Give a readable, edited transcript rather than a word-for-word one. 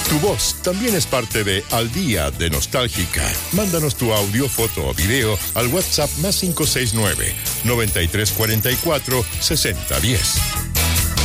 Tu voz también es parte de Al Día de Nostálgica. Mándanos tu audio, foto o video al WhatsApp +569 9344 6010.